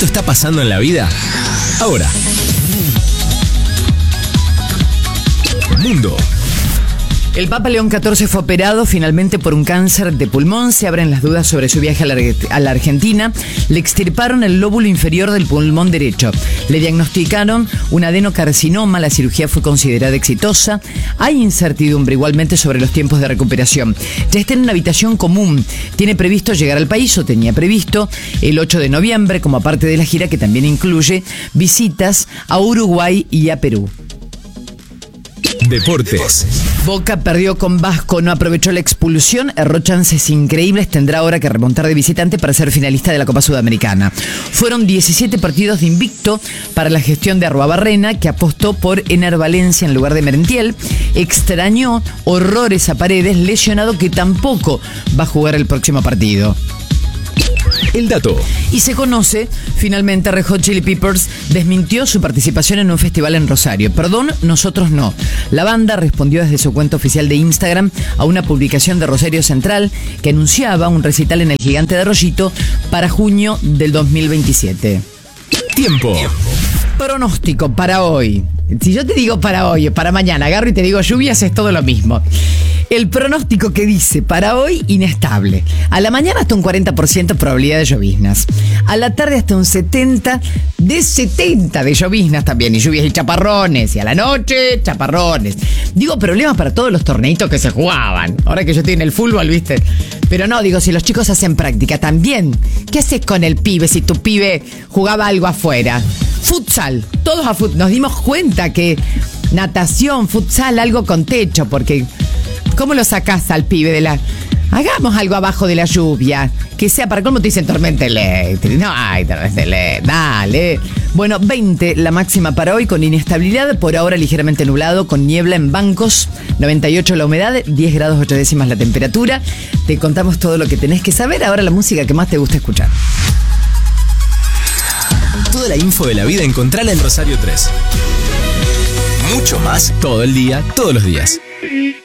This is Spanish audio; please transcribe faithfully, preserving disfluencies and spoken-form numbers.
esto está pasando en la vida ahora. Mundo. El Papa León catorce fue operado finalmente por un cáncer de pulmón. Se abren las dudas sobre su viaje a la, a la Argentina. Le extirparon el lóbulo inferior del pulmón derecho. Le diagnosticaron un adenocarcinoma. La cirugía fue considerada exitosa. Hay incertidumbre igualmente sobre los tiempos de recuperación. Ya está en una habitación común. Tiene previsto llegar al país, o tenía previsto, el ocho de noviembre, como parte de la gira que también incluye visitas a Uruguay y a Perú. Deportes. Boca perdió con Vasco, no aprovechó la expulsión, erró chances increíbles, tendrá ahora que remontar de visitante para ser finalista de la Copa Sudamericana. Fueron diecisiete partidos de invicto para la gestión de Arruabarrena, que apostó por Ener Valencia en lugar de Merentiel. Extrañó horrores a Paredes, lesionado, que tampoco va a jugar el próximo partido. El dato. Y se conoce, finalmente, Red Hot Chili Peppers desmintió su participación en un festival en Rosario. Perdón, nosotros no. La banda respondió desde su cuenta oficial de Instagram a una publicación de Rosario Central que anunciaba un recital en el Gigante de Arroyito para junio del dos mil veintisiete. Tiempo. Pronóstico para hoy. Si yo te digo para hoy o para mañana, agarro y te digo lluvias, es todo lo mismo. El pronóstico que dice para hoy, inestable. A la mañana hasta un cuarenta por ciento probabilidad de lloviznas. A la tarde hasta un setenta por ciento de setenta de lloviznas también. Y lluvias y chaparrones. Y a la noche, chaparrones. Digo, problemas para todos los torneitos que se jugaban. Ahora que yo estoy en el fútbol, ¿viste? Pero no, digo, si los chicos hacen práctica también. ¿Qué haces con el pibe si tu pibe jugaba algo afuera? Futsal. Todos a futsal. Nos dimos cuenta que natación, futsal, algo con techo, porque... ¿cómo lo sacás al pibe de la...? Hagamos algo abajo de la lluvia. Que sea, para cómo te dicen tormenta eléctrica. No hay tormenta eléctrica. Dale. Bueno, veinte la máxima para hoy con inestabilidad. Por ahora ligeramente nublado, con niebla en bancos. noventa y ocho la humedad, diez grados ocho décimas la temperatura. Te contamos todo lo que tenés que saber. Ahora la música que más te gusta escuchar. Toda la info de la vida encontrala en Rosario tres. Mucho más todo el día, todos los días.